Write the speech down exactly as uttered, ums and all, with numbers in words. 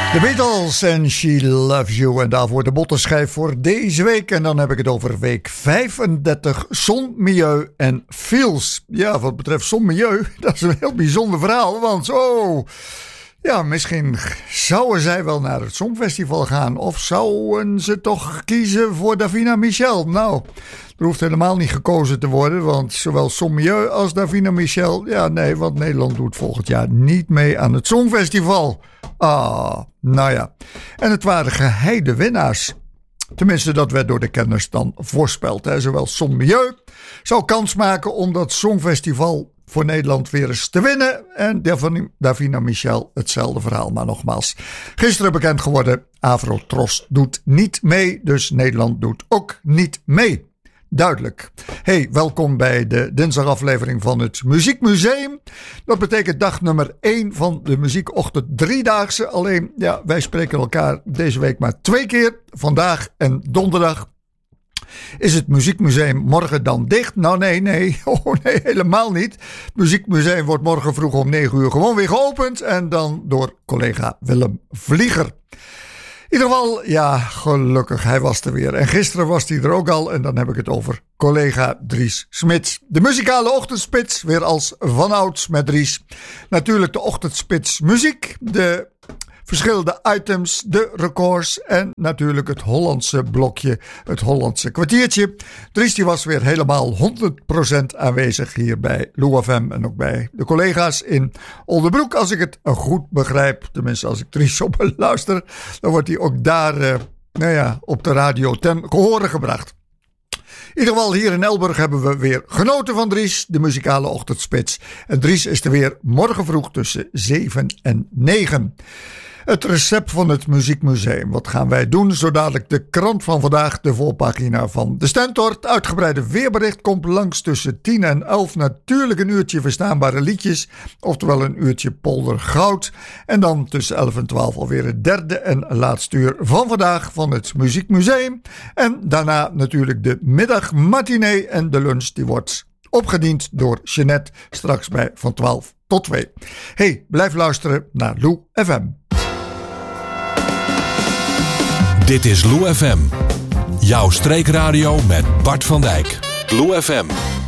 The Beatles en She Loves You. En daarvoor de bottenschijf voor deze week. En dan heb ik het over week vijfendertig. Zon, milieu en feels. Ja, wat betreft zon, milieu, dat is een heel bijzonder verhaal. Want zo, ja, misschien zouden zij wel naar het Songfestival gaan. Of zouden ze toch kiezen voor Davina Michel? Nou, er hoeft helemaal niet gekozen te worden. Want zowel Zon, milieu als Davina Michel, ja, nee, want Nederland doet volgend jaar niet mee aan het Songfestival. Ah, nou ja. En het waren geheide winnaars. Tenminste, dat werd door de kenners dan voorspeld. Hè. Zowel Zon, milieu zou kans maken om dat Songfestival voor Nederland weer eens te winnen. En Davina Michel hetzelfde verhaal. Maar nogmaals, gisteren bekend geworden, Avrotros doet niet mee. Dus Nederland doet ook niet mee. Duidelijk. Hey, welkom bij de dinsdagaflevering van het Muziekmuseum. Dat betekent dag nummer één van de Muziekochtend Driedaagse. Alleen, ja, wij spreken elkaar deze week maar twee keer. Vandaag en donderdag. Is het Muziekmuseum morgen dan dicht? Nou nee, nee. Oh nee, helemaal niet. Het Muziekmuseum wordt morgen vroeg om negen uur gewoon weer geopend. En dan door collega Willem Vlieger. In ieder geval, ja, gelukkig, hij was er weer. En gisteren was hij er ook al en dan heb ik het over collega Dries Smits. De muzikale ochtendspits, weer als vanouds met Dries. Natuurlijk de ochtendspits muziek, de verschillende items, de records en natuurlijk het Hollandse blokje, het Hollandse kwartiertje. Dries die was weer helemaal honderd procent aanwezig hier bij Lou F M en ook bij de collega's in Oldenbroek. Als ik het goed begrijp, tenminste als ik Dries op luister, dan wordt hij ook daar uh, nou ja, op de radio ten gehore gebracht. In ieder geval hier in Elburg hebben we weer genoten van Dries, de muzikale ochtendspits. En Dries is er weer morgen vroeg tussen zeven en negen. Het recept van het Muziekmuseum. Wat gaan wij doen? Zo dadelijk de krant van vandaag, de voorpagina van de Stentor. Het uitgebreide weerbericht komt langs tussen tien en elf. Natuurlijk een uurtje verstaanbare liedjes. Oftewel een uurtje poldergoud. En dan tussen elf en twaalf alweer het derde en laatste uur van vandaag van het Muziekmuseum. En daarna natuurlijk de middagmatinee en de lunch. Die wordt opgediend door Jeanette straks bij van twaalf tot twee. Hey, blijf luisteren naar Lou F M. Dit is Lou F M, jouw streekradio met Bart van Dijk. Lou F M.